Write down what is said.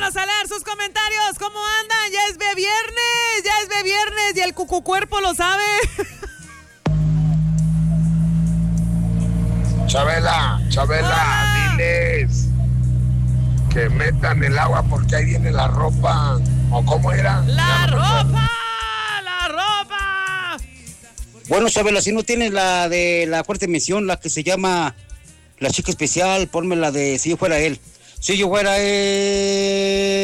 A leer sus comentarios, ¿cómo andan? Ya es de viernes y el cuerpo lo sabe. Chabela, hola. Diles que metan el agua porque ahí viene la ropa. ¿O cómo era? La ropa. Bueno, Chabela, si no tienes la de la cuarta emisión, la que se llama La Chica Especial, ponme la de Si yo fuera él.